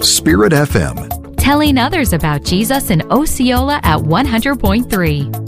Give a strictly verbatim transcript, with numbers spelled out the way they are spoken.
Spirit F M. Telling others about Jesus in Osceola at one hundred point three.